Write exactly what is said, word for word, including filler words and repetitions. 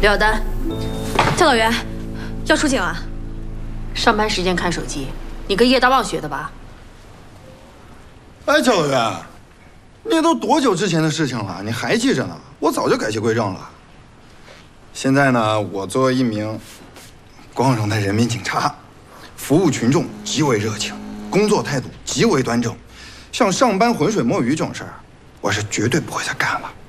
刘小丹， 教导员，要出警啊！ 上班时间看手机，你跟叶大旺学的吧？ 哎，教导员，那都多久之前的事情了，你还记着呢？我早就改邪归正了。现在呢，我作为一名光荣的人民警察，服务群众极为热情，工作态度极为端正，像上班浑水摸鱼这种事儿，我是绝对不会再干了。